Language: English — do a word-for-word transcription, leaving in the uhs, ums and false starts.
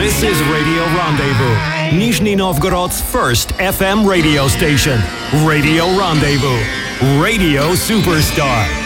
This is Radio Rendezvous, Nizhny Novgorod's first F M radio station. Radio Rendezvous, Radio Superstar.